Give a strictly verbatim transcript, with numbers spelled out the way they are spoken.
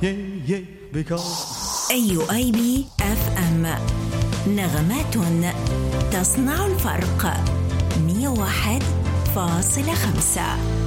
yeah, yeah, because أي آي بي إف إم نغمات تصنع الفرق. مية وواحد فاصلة خمسة.